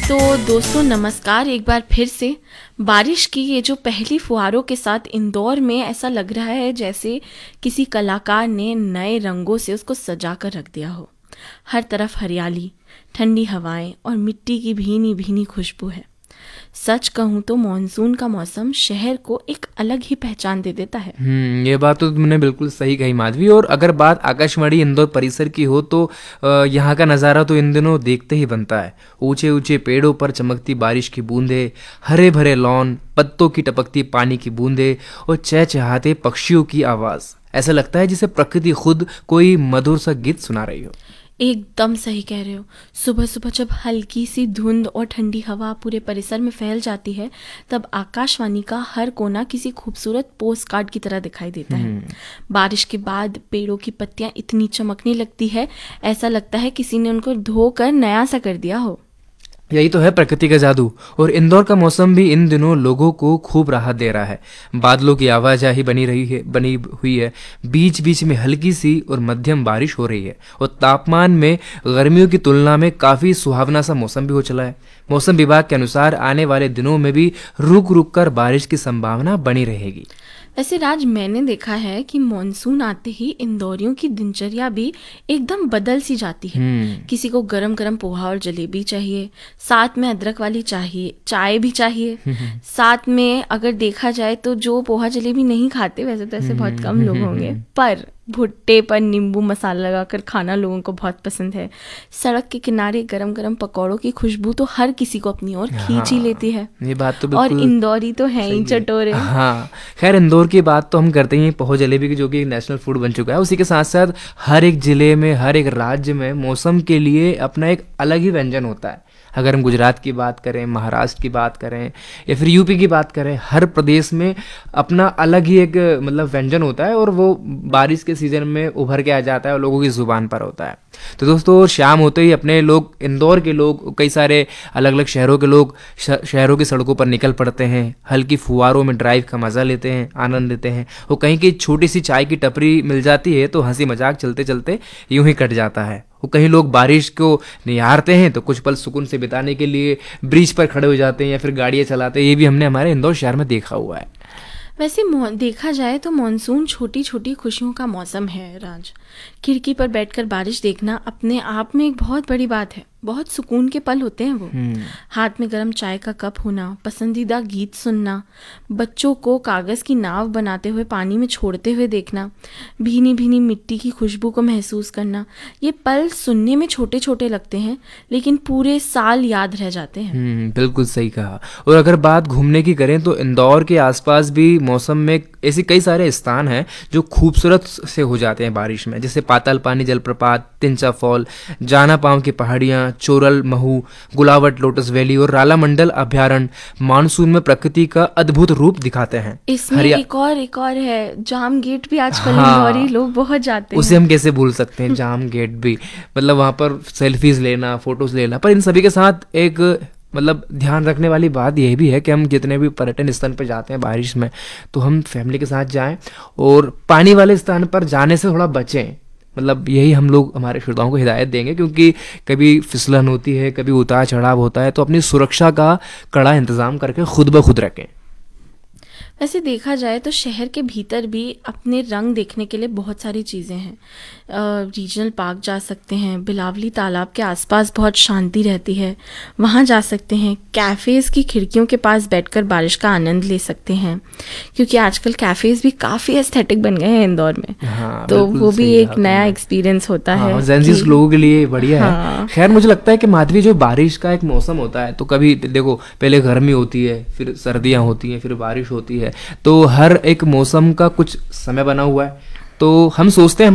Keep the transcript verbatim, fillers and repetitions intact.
तो दोस्तों नमस्कार एक बार फिर से। बारिश की ये जो पहली फुहारों के साथ इंदौर में ऐसा लग रहा है जैसे किसी कलाकार ने नए रंगों से उसको सजा कर रख दिया हो। हर तरफ हरियाली, ठंडी हवाएं और मिट्टी की भीनी भीनी खुशबू है। सच कहूँ तो मानसून का मौसम शहर को एक अलग ही पहचान दे देता है। हम्म ये बात तो तुमने बिल्कुल सही कही माधवी। और अगर बात आकाशवाणी इंदौर परिसर की हो तो अ, यहाँ का नज़ारा तो इन दिनों देखते ही बनता है। ऊंचे ऊंचे पेड़ों पर चमकती बारिश की बूंदें, हरे भरे लॉन, पत्तों की टपकती पानी की बूंदें और चहचहाते पक्षियों की आवाज़। ऐसा लगता है जैसे प्रकृति खुद कोई मधुर सा गीत सुना रही हो। एकदम सही कह रहे हो। सुबह सुबह जब हल्की सी धुंध और ठंडी हवा पूरे परिसर में फैल जाती है तब आकाशवाणी का हर कोना किसी खूबसूरत पोस्ट कार्ड की तरह दिखाई देता है। बारिश के बाद पेड़ों की पत्तियां इतनी चमकने लगती है, ऐसा लगता है किसी ने उनको धोकर नया सा कर दिया हो। यही तो है प्रकृति का जादू। और इंदौर का मौसम भी इन दिनों लोगों को खूब राहत दे रहा है। बादलों की आवाजाही बनी रही है बनी हुई है बीच बीच में हल्की सी और मध्यम बारिश हो रही है और तापमान में गर्मियों की तुलना में काफ़ी सुहावना सा मौसम भी हो चला है। मौसम विभाग के अनुसार आने वाले दिनों में भी रुक रुक कर बारिश की संभावना बनी रहेगी। वैसे राज, मैंने देखा है कि मानसून आते ही इंदौरियों की दिनचर्या भी एकदम बदल सी जाती है। किसी को गरम गरम पोहा और जलेबी चाहिए, साथ में अदरक वाली चाहिए चाय भी चाहिए। साथ में अगर देखा जाए तो जो पोहा जलेबी नहीं खाते, वैसे तो ऐसे बहुत कम लोग होंगे, पर भुट्टे पर नींबू मसाला लगाकर खाना लोगों को बहुत पसंद है। सड़क के किनारे गरम गरम पकौड़ों की खुशबू तो हर किसी को अपनी ओर खींच ही लेती है। ये बात तो और इंदौरी तो है ही चटोरे। हाँ, खैर इंदौर की बात तो हम करते ही पोहा जलेबी की, जो कि एक नेशनल फूड बन चुका है। उसी के साथ साथ हर एक जिले में, हर एक राज्य में मौसम के लिए अपना एक अलग ही व्यंजन होता है। अगर हम गुजरात की बात करें, महाराष्ट्र की बात करें या फिर यूपी की बात करें, हर प्रदेश में अपना अलग ही एक मतलब व्यंजन होता है और वो बारिश के सीजन में उभर के आ जाता है और लोगों की जुबान पर होता है। तो दोस्तों, शाम होते ही अपने लोग, इंदौर के लोग, कई सारे अलग अलग शहरों के लोग शहरों की सड़कों पर निकल पड़ते हैं। हल्की फुहारों में ड्राइव का मज़ा लेते हैं, आनंद लेते हैं। वो कहीं की छोटी सी चाय की टपरी मिल जाती है तो हंसी मजाक चलते चलते यूं ही कट जाता है। वो कहीं लोग बारिश को निहारते हैं तो कुछ पल सुकून से बिताने के लिए ब्रिज पर खड़े हो जाते हैं या फिर गाड़ियाँ चलाते हैं। ये भी हमने हमारे इंदौर शहर में देखा हुआ है। वैसे देखा जाए तो मानसून छोटी छोटी खुशियों का मौसम है राज। खिड़की पर बैठकर बारिश देखना अपने आप में एक बहुत बड़ी बात है। बहुत सुकून के पल होते हैं वो। हाथ में गर्म चाय का कप होना, पसंदीदा गीत सुनना, बच्चों को कागज़ की नाव बनाते हुए पानी में छोड़ते हुए देखना, भीनी भीनी मिट्टी की खुशबू को महसूस करना, ये पल सुनने में छोटे छोटे लगते हैं लेकिन पूरे साल याद रह जाते हैं। बिल्कुल सही कहा। और अगर बात घूमने की करें तो इंदौर के आसपास भी मौसम में ऐसे कई सारे स्थान हैं जो खूबसूरत से हो जाते हैं बारिश में, जैसे पाताल पानी जलप्रपात, तिंचा फॉल, जाना पांव की पहाड़ियाँ, चोरल महू, गुलावट लोटस वैली और राला मंडल अभ्यारण्य मानसून में प्रकृति का अद्भुत रूप दिखाते हैं। इसमें एक और एक और है जाम गेट भी आजकल हाँ, इंदौरी लोग बहुत जाते हैं। उसे हम कैसे भूल सकते हैं, जाम गेट भी। मतलब वहाँ पर सेल्फीज लेना, फोटोज लेना। पर इन सभी के साथ एक मतलब ध्यान रखने वाली बात यह भी है कि हम जितने भी पर्यटन स्थल पर जाते हैं बारिश में तो हम फैमिली के साथ जाएं और पानी वाले स्थान पर जाने से थोड़ा बचें। मतलब यही हम लोग हमारे श्रोताओं को हिदायत देंगे, क्योंकि कभी फिसलन होती है, कभी उतार चढ़ाव होता है, तो अपनी सुरक्षा का कड़ा इंतजाम करके खुद ब खुद रखें। वैसे देखा जाए तो शहर के भीतर भी अपने रंग देखने के लिए बहुत सारी चीज़ें हैं। रीजनल पार्क जा सकते हैं, बिलावली तालाब के आसपास बहुत शांति रहती है, वहाँ जा सकते हैं। कैफ़ेज़ की खिड़कियों के पास बैठकर बारिश का आनंद ले सकते हैं, क्योंकि आजकल कैफ़ेज़ भी काफ़ी एस्थेटिक बन गए हैं इंदौर में। हाँ, तो वो भी एक नया एक्सपीरियंस होता हाँ, है। जेंजीज लोगों के लिए बढ़िया हाँ। है। खैर मुझे लगता है कि माधवी, जो बारिश का एक मौसम होता है, तो कभी देखो पहले गर्मी होती है, फिर सर्दियाँ होती हैं, फिर बारिश होती है, तो हर एक मौसम का कुछ समय बना हुआ है। तो हम सोचते हैं